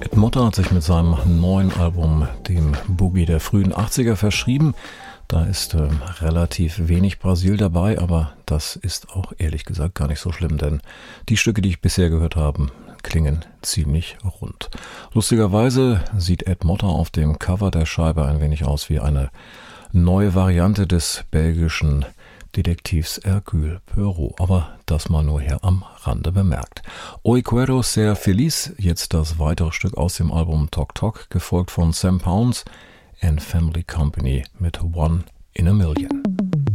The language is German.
Ed Motta hat sich mit seinem neuen Album dem Boogie der frühen 80er verschrieben. Da ist relativ wenig Brasil dabei, aber das ist auch ehrlich gesagt gar nicht so schlimm, denn die Stücke, die ich bisher gehört habe, klingen ziemlich rund. Lustigerweise sieht Ed Motta auf dem Cover der Scheibe ein wenig aus wie eine neue Variante des belgischen Detektivs Hercule Poirot, aber das mal nur hier am Rande bemerkt. Hoy quiero ser feliz, jetzt das weitere Stück aus dem Album Tok Tok, gefolgt von Sam Pounds and Family Company mit One in a Million.